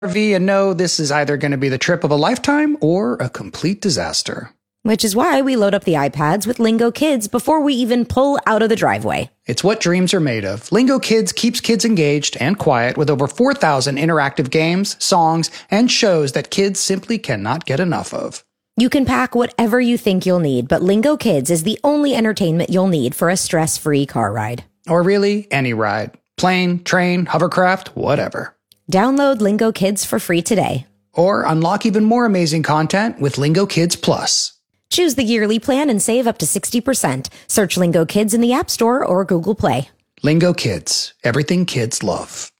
RV and know this is either going to be the trip of a lifetime or a complete disaster. Which is why we load up the iPads with Lingo Kids before we even pull out of the driveway. It's what dreams are made of. Lingo Kids keeps kids engaged and quiet with over 4,000 interactive games, songs, and shows that kids simply cannot get enough of. You can pack whatever you think you'll need, but Lingo Kids is the only entertainment you'll need for a stress-free car ride. Or really, any ride. Plane, train, hovercraft, whatever. Download Lingo Kids for free today. Or unlock even more amazing content with Lingo Kids Plus. Choose the yearly plan and save up to 60%. Search Lingo Kids in the App Store or Google Play. Lingo Kids. Everything kids love.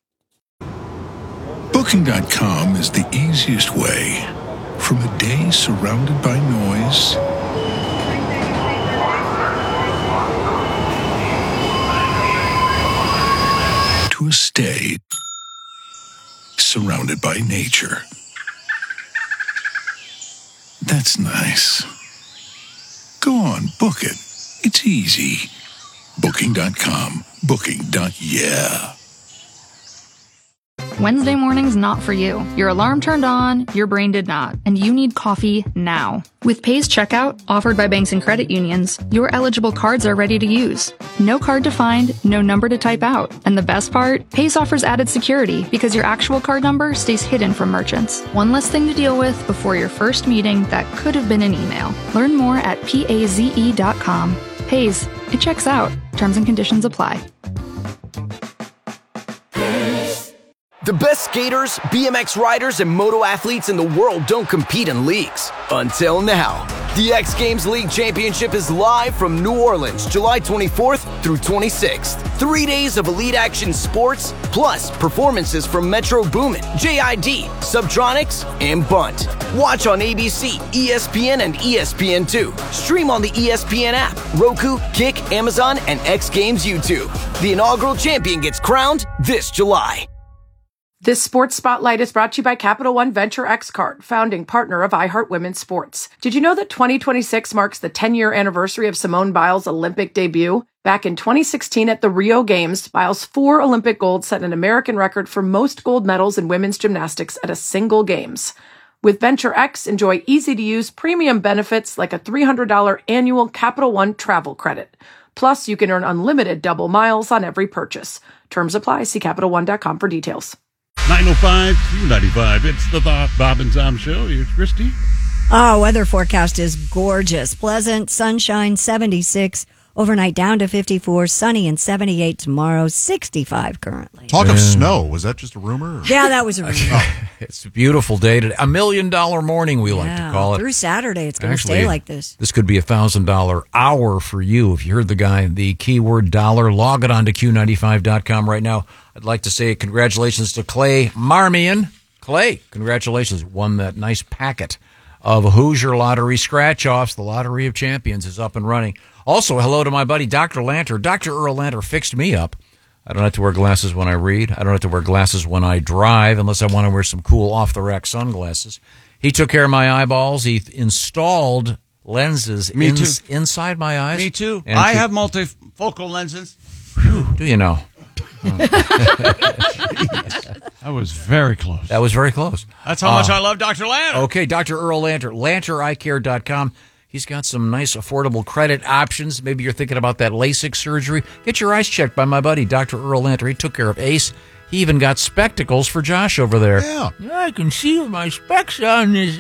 Booking.com is the easiest way. From a day surrounded by noise to a stay surrounded by nature. That's nice. Go on, book it. It's easy. Booking.com. Booking.yeah. Wednesday morning's not for you. Your alarm turned on, your brain did not, and you need coffee now. With Pace Checkout, offered by banks and credit unions, your eligible cards are ready to use. No card to find, no number to type out. And the best part? Pace offers added security because your actual card number stays hidden from merchants. One less thing to deal with before your first meeting that could have been an email. Learn more at paze.com. Pace, it checks out. Terms and conditions apply. The best skaters, BMX riders, and moto athletes in the world don't compete in leagues. Until now. The X Games League Championship is live from New Orleans, July 24th through 26th. 3 days of elite action sports, plus performances from Metro Boomin, JID, Subtronics, and Bunt. Watch on ABC, ESPN, and ESPN2. Stream on the ESPN app, Roku, Kick, Amazon, and X Games YouTube. The inaugural champion gets crowned this July. This Sports Spotlight is brought to you by Capital One Venture X Card, founding partner of iHeart Women's Sports. Did you know that 2026 marks the 10-year anniversary of Simone Biles' Olympic debut? Back in 2016 at the Rio Games, Biles' 4 Olympic golds set an American record for most gold medals in women's gymnastics at a single Games. With Venture X, enjoy easy-to-use premium benefits like a $300 annual Capital One travel credit. Plus, you can earn unlimited double miles on every purchase. Terms apply. See CapitalOne.com for details. 905 295. It's the Bob and Tom Show. Here's Christy. Weather forecast is gorgeous. Pleasant, sunshine, 76. Overnight down to 54. Sunny and 78 tomorrow. 65 currently. Talk of snow. Was that just a rumor? Yeah, that was a rumor. It's a beautiful day today. $1 million morning, we like to call it. Through Saturday, it's going to stay like this. This could be a $1,000 hour for you. If you heard the guy, the keyword dollar, log it on to Q95.com right now. I'd like to say congratulations to Clay Marmion. Clay, congratulations. Won that nice packet of Hoosier Lottery scratch-offs. The Lottery of Champions is up and running. Also, hello to my buddy, Dr. Lanter. Dr. Earl Lanter fixed me up. I don't have to wear glasses when I read. I don't have to wear glasses when I drive unless I want to wear some cool off-the-rack sunglasses. He took care of my eyeballs. He installed lenses inside my eyes. Me too. I have multifocal lenses. Whew, do you know? That was very close. That was very close. That's how much I love Dr. Lanter. Okay, Dr. Earl Lanter, LanterEyeCare.com. He's got some nice affordable credit options. Maybe you're thinking about that LASIK surgery. Get your eyes checked by my buddy, Dr. Earl Lanter. He took care of Ace. He even got spectacles for Josh over there. Yeah. I can see with my specs on this.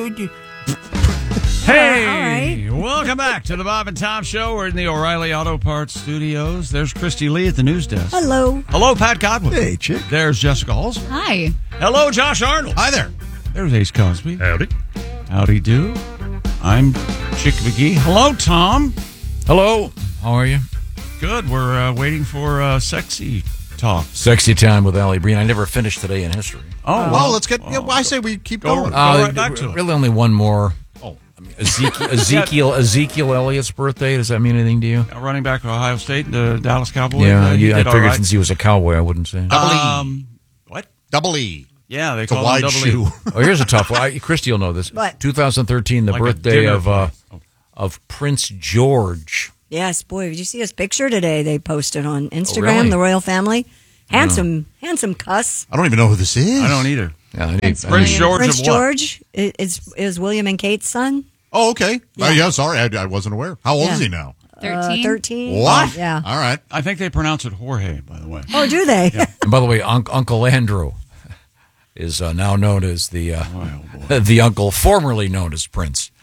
Hey, welcome back to the Bob and Tom Show. We're in the O'Reilly Auto Parts studios. There's Christy Lee at the news desk. Hello. Hello, Pat Godwin. Hey, chick. There's Jessica Halls. Hi. Hello, Josh Arnold. Hi there. There's Ace Cosby. Howdy. Howdy do. I'm Chick McGee. Hello, Tom. Hello. How are you? Good. We're waiting for sexy talk. Sexy time with Allie Breen. I never finished today in history. Well, let's get. I say we keep going. Go right back to it. Really, only one more. Ezekiel Elliott's birthday. Does that mean anything to you? Running back to Ohio State, the Dallas Cowboys. Yeah, I figured since he was a cowboy, I wouldn't say. What? Double E. Yeah, they it's a call wide him shoe. Oh, here's a tough one. Christy will know this. What? 2013, the Like a birthday dinner of Prince George. Yes, boy, did you see his picture today? They posted on Instagram, really? the royal family. Handsome cuss. I don't even know who this is. I don't either. Yeah, Prince George Prince of what? George is William and Kate's son. Oh, okay. Yeah, sorry, I wasn't aware. How old is he now? 13. 13. What? Yeah. All right. I think they pronounce it Jorge, by the way. Oh, do they? And by the way, Uncle Andrew is now known as the the uncle formerly known as Prince.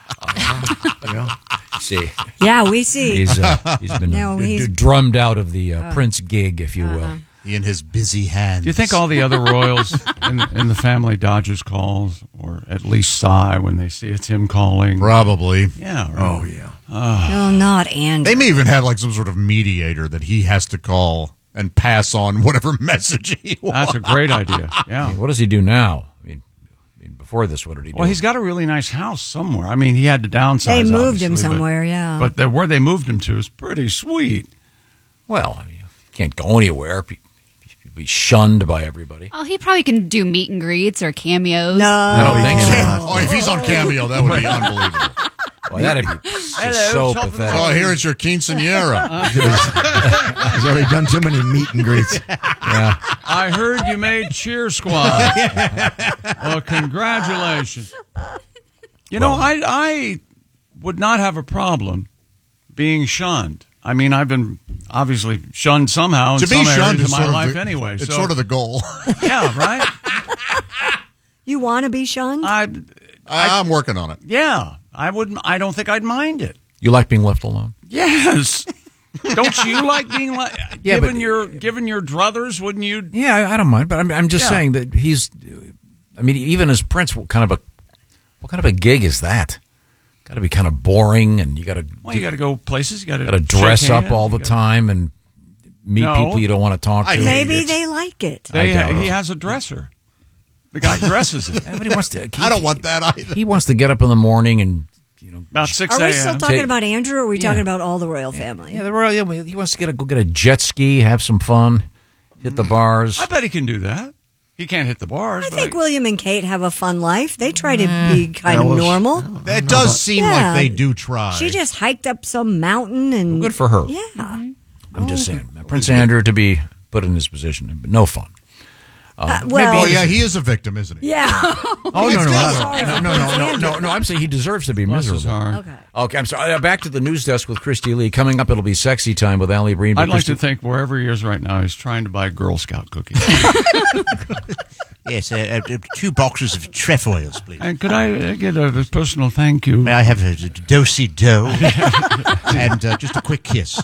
See, Yeah, we see. he's been No, he's- drummed out of the Prince gig, if you will. He and his busy hands. Do you think all the other royals in the family dodges calls, or at least sigh when they see it's him calling? Probably. Yeah. Right. Oh, yeah. No, not Andrew. They may even have like some sort of mediator that he has to call and pass on whatever message he wants. That's a great idea. Yeah. What does he do now? I mean, before this, what did he do? Well, he's got a really nice house somewhere. I mean, he had to downsize. They moved him obviously, somewhere, yeah. But where they moved him to is pretty sweet. Well, I mean, you can't go anywhere. He'd be shunned by everybody. Oh, he probably can do meet and greets or cameos. No. I don't think so. Oh, if he's on Cameo, that would be unbelievable. Well, that'd be just so pathetic. Oh, here it's your quinceanera. He's already done too many meet and greets. Yeah. I heard you made Cheer Squad. Well, congratulations. You know, I would not have a problem being shunned. I mean, I've been obviously shunned somehow in To be some shunned areas of is my sort of life the- anyway. It's so, sort of the goal. yeah, right? You want to be shunned? I'm working on it. Yeah, I wouldn't. I don't think I'd mind it. You like being left alone? Yes. Don't you like being Yeah, given but- your druthers? Wouldn't you? Yeah, I don't mind, but I'm just Yeah. saying that he's. I mean, even as Prince, what kind of a gig is that? Got to be kind of boring, and you got to. Well, you got to go places. You got to dress up all the time and meet people you don't want to talk to. Maybe they like it. I doubt it. He has a dresser. The guy dresses it. Everybody wants to. I don't want that either. He wants to get up in the morning and about 6 Are we still a.m. talking about Andrew, or are we talking about all the royal family? Yeah, the royal. Yeah, he wants to go get a jet ski, have some fun, hit the bars. I bet he can do that. He can't hit the bars. I but think William and Kate have a fun life. They try to be kind of normal. That does seem Yeah. like they do try. She just hiked up some mountain and Good for her. Yeah. I'm just saying, Prince Andrew to be put in this position, but no fun. well, oh, yeah, he is a victim, isn't he? Yeah. Oh no! I'm saying he deserves to be miserable. Okay, I'm sorry. Back to the news desk with Christy Lee. Coming up, it'll be sexy time with Allie Breen. I'd like to think wherever he is right now, he's trying to buy Girl Scout cookies. Yes, 2 boxes of trefoils, please. And could I get a personal thank you? May I have a do-si-do? And just a quick kiss.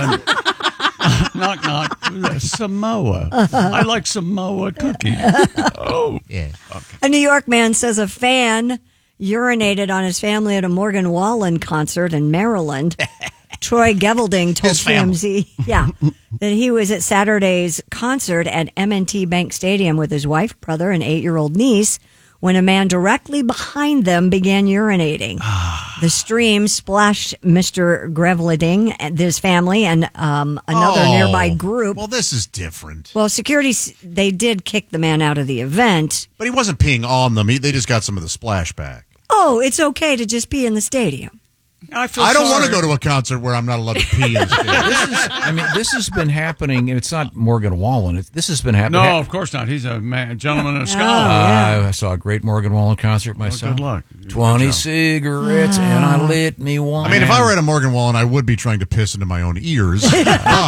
Knock, knock. Samoa. I like Samoa cookies. Oh. Yeah. Okay. A New York man says a fan urinated on his family at a Morgan Wallen concert in Maryland. Troy Gevelding told TMZ, that he was at Saturday's concert at M&T Bank Stadium with his wife, brother, and 8-year-old niece when a man directly behind them began urinating. The stream splashed Mr. Gevelding and his family and another nearby group. Well, this is different. Well, security, they did kick the man out of the event. But he wasn't peeing on them. They just got some of the splashback. Oh, it's okay to just be in the stadium. I don't want to go to a concert where I'm not allowed to pee in the stadium. This has been happening. It's not Morgan Wallen. This has been happening. No, of course not. He's a gentleman and a scholar. I saw a great Morgan Wallen concert myself. Good luck. 20 cigarettes and I lit me one. I mean, if I were at a Morgan Wallen, I would be trying to piss into my own ears. But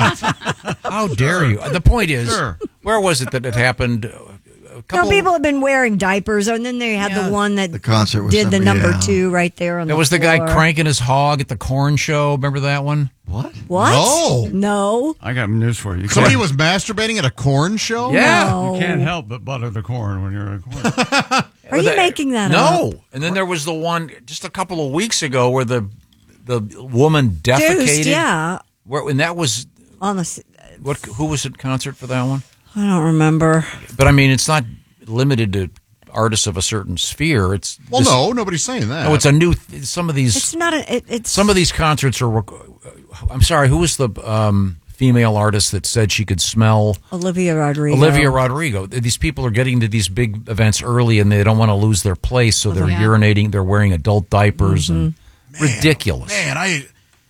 how dare you? The point is, where was it that it happened? No, people have been wearing diapers, and then they had the one that The concert was did the somebody, number 2 right there on There the was the guy floor. cranking his hog at the corn show. Remember that one? What? What? No. I got news for you. Somebody was masturbating at a corn show? Yeah. No. You can't help but butter the corn when you're at a corn. Are you making that up? No. And then there was the one just a couple of weeks ago where the woman defecated. Deuced, yeah. And that was On the. who was at concert for that one? I don't remember. But I mean, it's not limited to artists of a certain sphere. It's no, nobody's saying that. No, it's a new. Some of these. It's not a. It's some of these concerts are. I'm sorry. Who was the female artist that said she could smell? Olivia Rodrigo. Olivia Rodrigo. These people are getting to these big events early, and they don't want to lose their place, so they're urinating. They're wearing adult diapers and ridiculous. Man,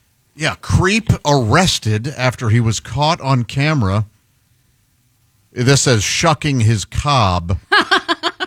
creep arrested after he was caught on camera. This says shucking his cob